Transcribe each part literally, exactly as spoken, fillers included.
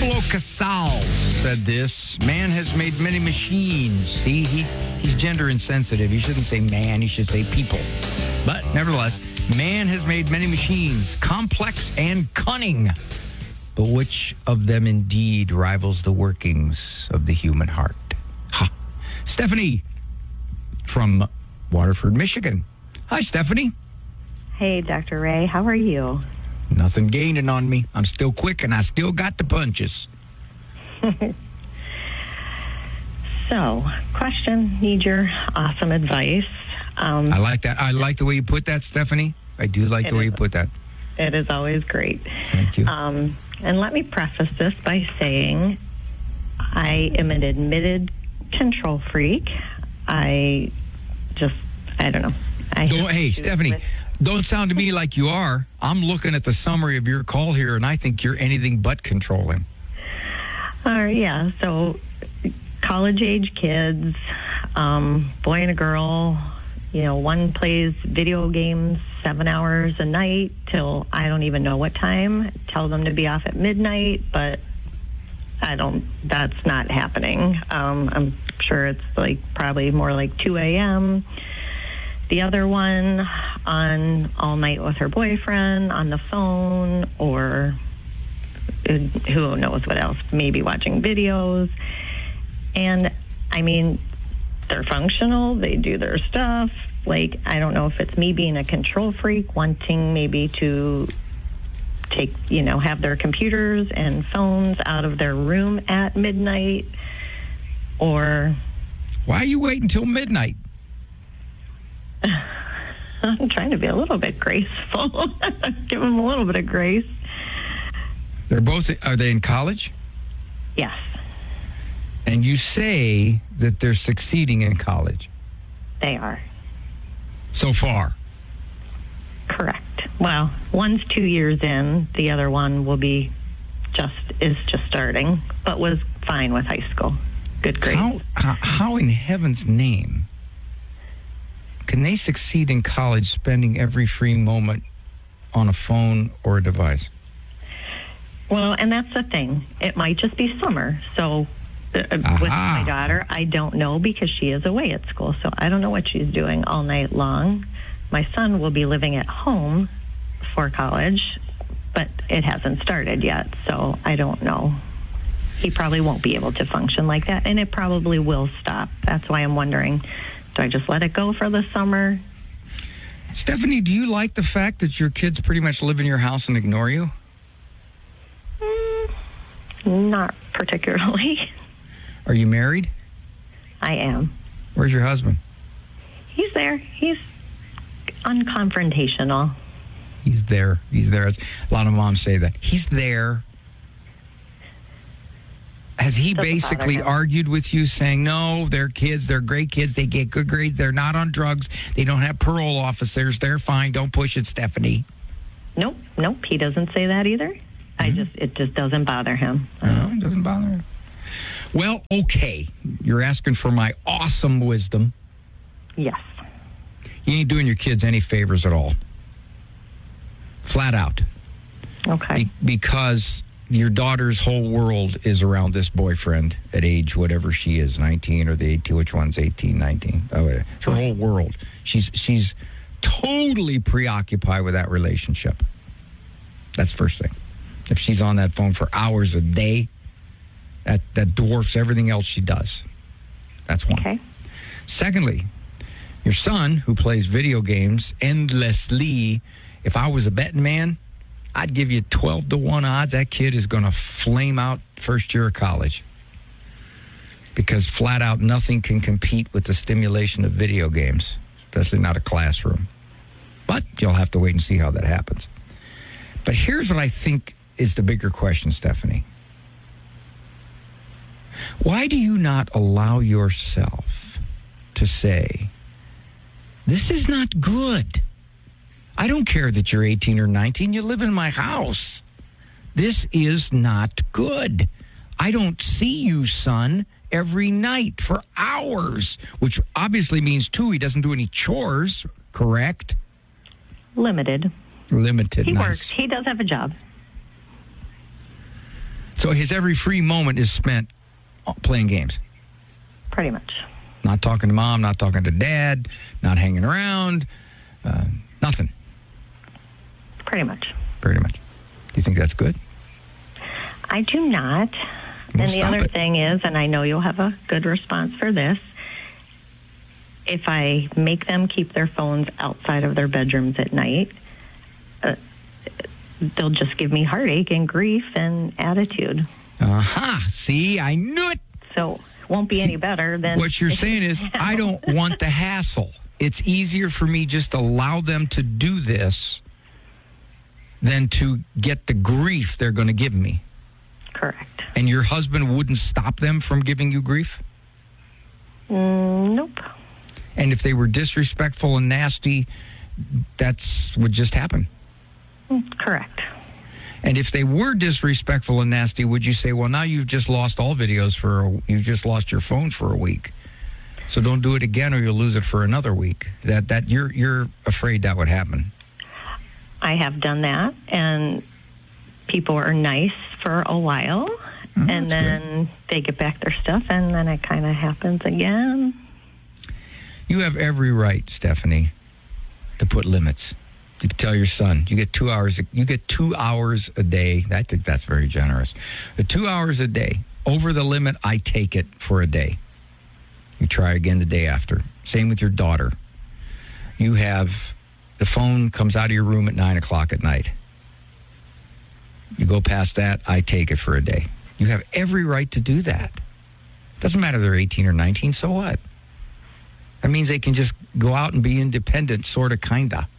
Pablo Casal said this. Man has made many machines. See, he, he's gender insensitive. He shouldn't say man, he should say people. But nevertheless, man has made many machines, complex and cunning. But which of them indeed rivals the workings of the human heart? Ha! Stephanie from Waterford, Michigan. Hi, Stephanie. Hey, Doctor Ray. How are you? Nothing gaining on me. I'm still quick and I still got the punches. So, question, need your awesome advice. Um, I like that. I like the way you put that, Stephanie. I do like the way is, you put that. It is always great. Thank you. Um, and let me preface this by saying I am an admitted control freak. I just, I don't know. I don't, hey, Stephanie, with, don't sound to me like you are. I'm looking at the summary of your call here, and I think you're anything but controlling. Uh, yeah, so college-age kids, um, boy and a girl, you know, one plays video games seven hours a night till I don't even know what time. Tell them to be off at midnight, but I don't, that's not happening. Um, I'm sure it's like probably more like two a.m. The other one on all night with her boyfriend on the phone, or who knows what else, maybe watching videos. And I mean, they're functional, they do their stuff. Like, I don't know if it's me being a control freak, wanting maybe to take, you know, have their computers and phones out of their room at midnight, or... Why are you waiting until midnight? I'm trying to be a little bit graceful. Give them a little bit of grace. They're both, are they in college? Yes. And you say that they're succeeding in college? They are. So far? Correct. Well, one's two years in. The other one will be just, is just starting, but was fine with high school. Good grades. How, how, how in heaven's name can they succeed in college spending every free moment on a phone or a device? Well, and that's the thing. It might just be summer. So uh, with my daughter, I don't know because she is away at school. So I don't know what she's doing all night long. My son will be living at home for college, but it hasn't started yet. So I don't know. He probably won't be able to function like that, and it probably will stop. That's why I'm wondering, do I just let it go for the summer? Stephanie, do you like the fact that your kids pretty much live in your house and ignore you? Mm, not particularly. Are you married? I am. Where's your husband? He's there. He's unconfrontational. He's there. He's there. A lot of moms say that. He's there. Has he Doesn't basically argued with you saying, no, they're kids, they're great kids, they get good grades, they're not on drugs, they don't have parole officers, they're fine, don't push it, Stephanie? Nope, nope, he doesn't say that either. Mm-hmm. I just, it just doesn't bother him. No, it doesn't bother him. Well, okay, you're asking for my awesome wisdom. Yes. You ain't doing your kids any favors at all. Flat out. Okay. Be- because... your daughter's whole world is around this boyfriend at age whatever she is, nineteen or the eighteen, which one's eighteen, nineteen? Oh, her whole world. She's she's totally preoccupied with that relationship. That's first thing. If she's on that phone for hours a day, that, that dwarfs everything else she does. That's one. Okay. Secondly, your son, who plays video games endlessly, if I was a betting man, I'd give you twelve to one odds that kid is going to flame out first year of college. Because flat out nothing can compete with the stimulation of video games, especially not a classroom. But you'll have to wait and see how that happens. But here's what I think is the bigger question, Stephanie. Why do you not allow yourself to say, this is not good? I don't care that you're eighteen or nineteen. You live in my house. This is not good. I don't see you, son, every night for hours, which obviously means, too, he doesn't do any chores, correct? Limited. Limited. He nice. works. He does have a job. So his every free moment is spent playing games. Pretty much. Not talking to mom, not talking to dad, not hanging around, uh, nothing. Pretty much. Pretty much. Do you think that's good? I do not. Well, and the stop other it. thing is, and I know you'll have a good response for this, if I make them keep their phones outside of their bedrooms at night, uh, they'll just give me heartache and grief and attitude. Aha. See, I knew it. So it won't be See, any better than... What you're saying is, I don't want the hassle. It's easier for me just to allow them to do this than to get the grief they're going to give me. Correct. And your husband wouldn't stop them from giving you grief? Mm, nope. And if they were disrespectful and nasty, that's what just happened. Mm, correct. And if they were disrespectful and nasty, would you say, well, now you've just lost all videos for, a, you've just lost your phone for a week. So don't do it again or you'll lose it for another week. That that you're you're afraid that would happen. I have done that, and people are nice for a while, Oh, and that's then they get back their stuff, and then it kind of happens again. You have every right, Stephanie, to put limits. You can tell your son, you get two hours. You get two hours a day. I think that's very generous. The two hours a day. Over the limit, I take it for a day. You try again the day after. Same with your daughter. You have the phone comes out of your room at nine o'clock at night. You go past that, I take it for a day. You have every right to do that. Doesn't matter if they're eighteen or nineteen, so what? That means they can just go out and be independent, sort of, kind of.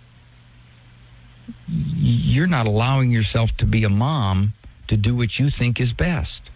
You're not allowing yourself to be a mom to do what you think is best.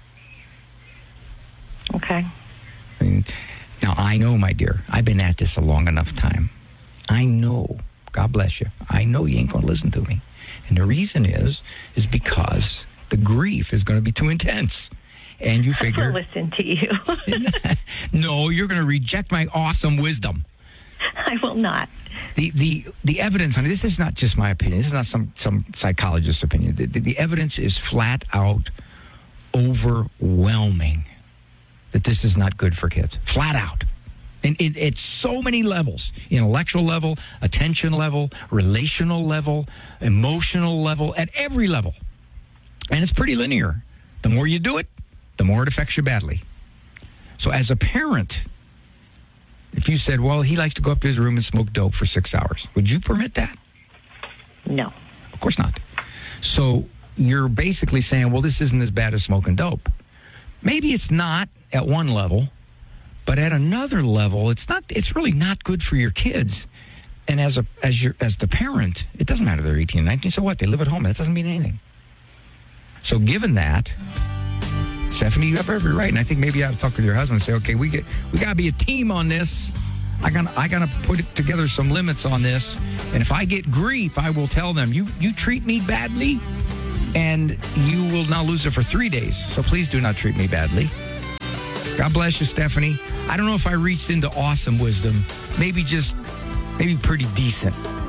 Okay. I mean, now, I know, my dear, I've been at this a long enough time. I know, God bless you, I know you ain't going to listen to me. And the reason is, is because the grief is going to be too intense. And you figure... I'll listen to you. No, you're going to reject my awesome wisdom. I will not. The the the evidence, honey, this is not just my opinion. This is not some, some psychologist's opinion. The, the, the evidence is flat out overwhelming that this is not good for kids. Flat out. And it, it's so many levels. Intellectual level, attention level, relational level, emotional level, at every level. And it's pretty linear. The more you do it, the more it affects you badly. So as a parent, if you said, well, he likes to go up to his room and smoke dope for six hours, would you permit that? No. Of course not. So you're basically saying, well, this isn't as bad as smoking dope. Maybe it's not at one level, but at another level, it's not. It's really not good for your kids. And as a as your as the parent, it doesn't matter if they're eighteen, nineteen. So what? They live at home. That doesn't mean anything. So given that, Stephanie, you have every right. And I think maybe you have to talk with your husband and say, okay, we get we got to be a team on this. I got I got to put it together some limits on this. And if I get grief, I will tell them, you you treat me badly, and you will now lose it for three days. So please do not treat me badly. God bless you, Stephanie. I don't know if I reached into awesome wisdom. Maybe just, maybe pretty decent.